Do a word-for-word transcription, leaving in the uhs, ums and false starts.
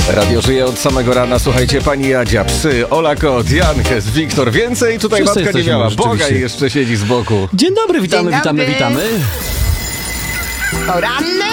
Radio żyje od samego rana. Słuchajcie, pani Jadzia, psy, Ola Kot, Jankes, Wiktor. Więcej tutaj Wszyscy matka nie jesteśmy, miała. rzeczywiście. Boga jeszcze siedzi z boku. Dzień dobry, witamy, Dzień witamy, dobry. witamy. Poranny